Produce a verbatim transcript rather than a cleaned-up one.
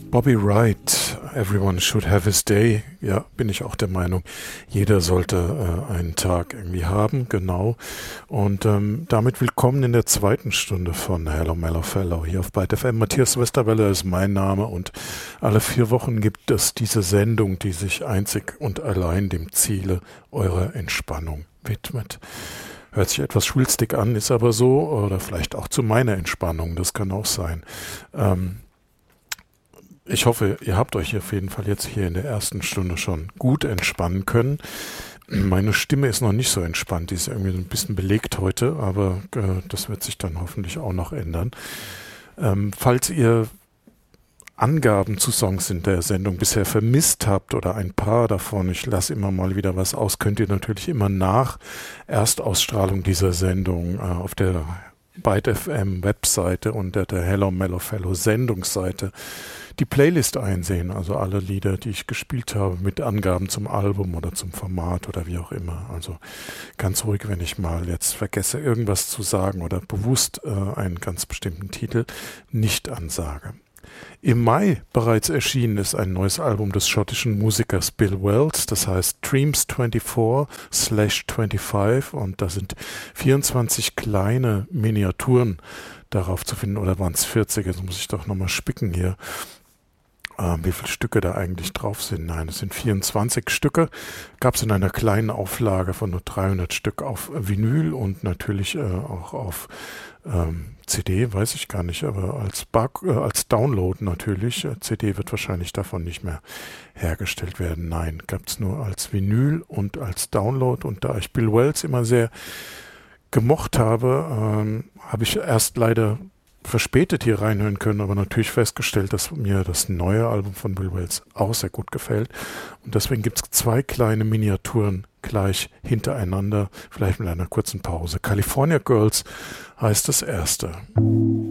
Bobby Wright, Everyone Should Have His Day. Ja, bin ich auch der Meinung. Jeder sollte äh, einen Tag irgendwie haben, genau. Und ähm, damit willkommen in der zweiten Stunde von Hello Mellow Fellow hier auf Byte F M. Matthias Westerwelle ist mein Name und alle vier Wochen gibt es diese Sendung, die sich einzig und allein dem Ziele eurer Entspannung widmet. Hört sich etwas schwülstig an, ist aber so, oder vielleicht auch zu meiner Entspannung, das kann auch sein. Ähm, Ich hoffe, ihr habt euch auf jeden Fall jetzt hier in der ersten Stunde schon gut entspannen können. Meine Stimme ist noch nicht so entspannt, die ist irgendwie ein bisschen belegt heute, aber äh, das wird sich dann hoffentlich auch noch ändern. Ähm, falls ihr Angaben zu Songs in der Sendung bisher vermisst habt oder ein paar davon, ich lasse immer mal wieder was aus, könnt ihr natürlich immer nach Erstausstrahlung dieser Sendung äh, auf der Byte F M Webseite unter der Hello Mellow Fellow Sendungsseite die Playlist einsehen, also alle Lieder, die ich gespielt habe, mit Angaben zum Album oder zum Format oder wie auch immer. Also ganz ruhig, wenn ich mal jetzt vergesse, irgendwas zu sagen oder bewusst äh, einen ganz bestimmten Titel nicht ansage. Im Mai bereits erschienen ist ein neues Album des schottischen Musikers Bill Wells, das heißt Dreams vierundzwanzig slash fünfundzwanzig und da sind vierundzwanzig kleine Miniaturen darauf zu finden, oder waren es vierzig, jetzt muss ich doch nochmal spicken hier, äh, wie viele Stücke da eigentlich drauf sind. Nein, es sind vierundzwanzig Stücke, gab es in einer kleinen Auflage von nur dreihundert Stück auf Vinyl und natürlich äh, auch auf ähm, C D, weiß ich gar nicht, aber als, Bar- äh, als Download natürlich. C D wird wahrscheinlich davon nicht mehr hergestellt werden. Nein, gab es nur als Vinyl und als Download. Und da ich Bill Wells immer sehr gemocht habe, ähm, habe ich erst leider verspätet hier reinhören können, aber natürlich festgestellt, dass mir das neue Album von Bill Wells auch sehr gut gefällt. Und deswegen gibt es zwei kleine Miniaturen gleich hintereinander, vielleicht mit einer kurzen Pause. California Girls heißt das erste.